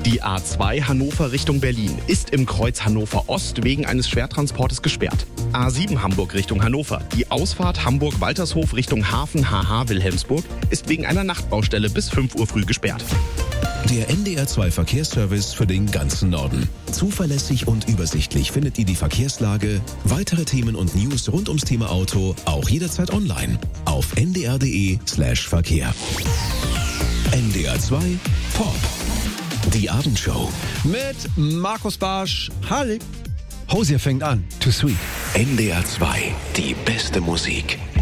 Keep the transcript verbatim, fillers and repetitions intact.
Die A zwei Hannover Richtung Berlin ist im Kreuz Hannover Ost wegen eines Schwertransportes gesperrt. A sieben Hamburg Richtung Hannover. Die Ausfahrt Hamburg-Waltershof Richtung Hafen H H Wilhelmsburg ist wegen einer Nachtbaustelle bis fünf Uhr früh gesperrt. Der N D R zwei Verkehrsservice für den ganzen Norden. Zuverlässig und übersichtlich findet ihr die Verkehrslage, weitere Themen und News rund ums Thema Auto auch jederzeit online auf n d r punkt d e slash Verkehr. N D R zwei Pop. Die Abendshow. Mit Markus Barsch. Halli. Hosier fängt an. Too sweet. N D R zwei. Die beste Musik.